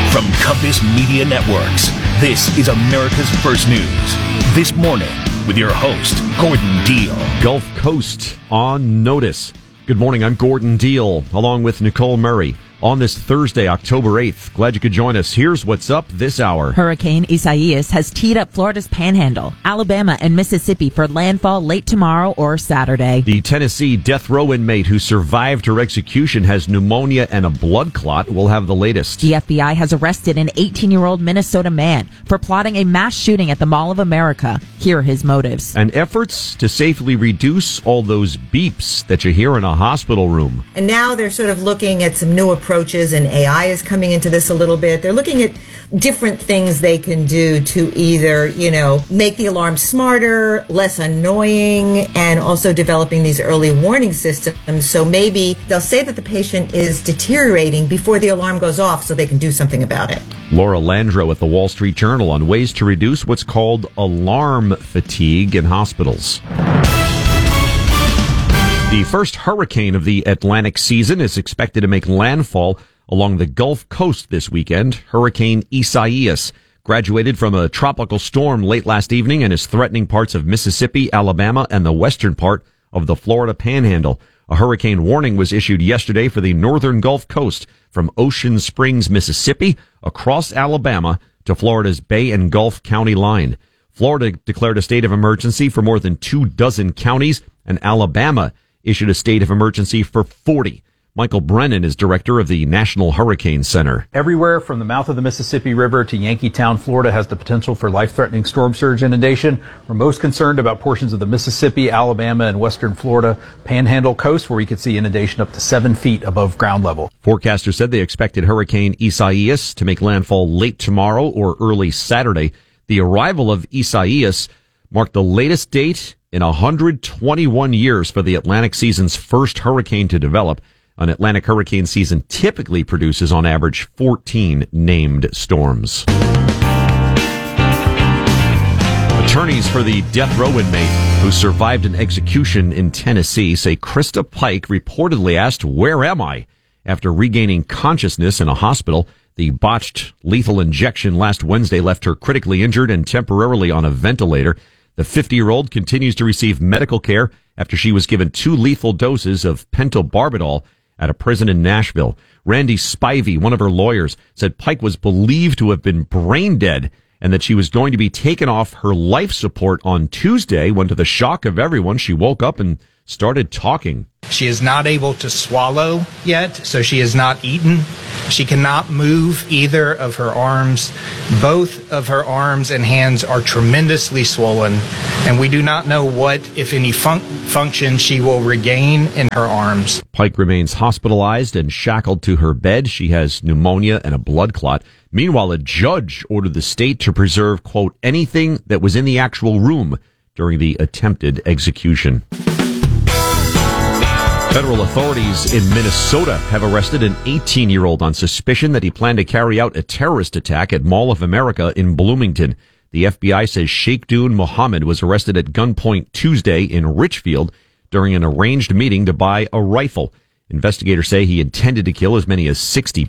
From Compass Media Networks, this is America's First News. This morning, with your host, Gordon Deal. Gulf Coast on notice. Good morning, I'm Gordon Deal, along with Nicole Murray. On this Thursday, October 8th. Glad you could join us. Here's what's up this hour. Hurricane Isaias has teed up Florida's Panhandle, Alabama, and Mississippi for landfall late tomorrow or Saturday. The Tennessee death row inmate who survived her execution has pneumonia and a blood clot. We'll have the latest. The FBI has arrested an 18-year-old Minnesota man for plotting a mass shooting at the Mall of America. Here are his motives. And efforts to safely reduce all those beeps that you hear in a hospital room. And now they're sort of looking at some new approaches, and AI is coming into this a little bit. They're looking at different things they can do to either, make the alarm smarter, less annoying, and also developing these early warning systems. So maybe they'll say that the patient is deteriorating before the alarm goes off so they can do something about it. Laura Landro at the Wall Street Journal on ways to reduce what's called alarm fatigue in hospitals. The first hurricane of the Atlantic season is expected to make landfall along the Gulf Coast this weekend. Hurricane Isaias graduated from a tropical storm late last evening and is threatening parts of Mississippi, Alabama, and the western part of the Florida Panhandle. A hurricane warning was issued yesterday for the northern Gulf Coast from Ocean Springs, Mississippi, across Alabama to Florida's Bay and Gulf County line. Florida declared a state of emergency for more than 24 counties, and Alabama issued a state of emergency for 40. Michael Brennan is director of the National Hurricane Center. Everywhere from the mouth of the Mississippi River to Yankeetown, Florida, has the potential for life-threatening storm surge inundation. We're most concerned about portions of the Mississippi, Alabama, and western Florida Panhandle coast, where we could see inundation up to 7 feet above ground level. Forecasters said they expected Hurricane Isaias to make landfall late tomorrow or early Saturday. The arrival of Isaias marked the latest date in 121 years for the Atlantic season's first hurricane to develop. An Atlantic hurricane season typically produces on average 14 named storms. Attorneys for the death row inmate who survived an execution in Tennessee say Krista Pike reportedly asked, "Where am I?" after regaining consciousness in a hospital. The botched lethal injection last Wednesday left her critically injured and temporarily on a ventilator. The 50-year-old continues to receive medical care after she was given 2 lethal doses of pentobarbital at a prison in Nashville. Randy Spivey, one of her lawyers, said Pike was believed to have been brain dead and that she was going to be taken off her life support on Tuesday when, to the shock of everyone, she woke up and started talking. She is not able to swallow yet, so she has not eaten. She cannot move either of her arms. Both of her arms and hands are tremendously swollen, and we do not know what, if any, function she will regain in her arms. Pike remains hospitalized and shackled to her bed. She has pneumonia and a blood clot. Meanwhile, a judge ordered the state to preserve, quote, anything that was in the actual room during the attempted execution. Federal authorities in Minnesota have arrested an 18-year-old on suspicion that he planned to carry out a terrorist attack at Mall of America in Bloomington. The FBI says Sheikhdun Mohammed was arrested at gunpoint Tuesday in Richfield during an arranged meeting to buy a rifle. Investigators say he intended to kill as many as 60